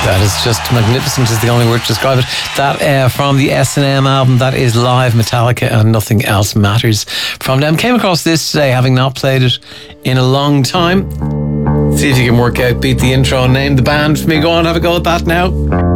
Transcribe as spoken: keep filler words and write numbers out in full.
That is just magnificent is the only word to describe it. That uh, from the S and M album, that is live Metallica and Nothing Else Matters from them. Came across this today, having not played it in a long time. See if you can work out, beat the intro and name the band for me. Go on, have a go at that now.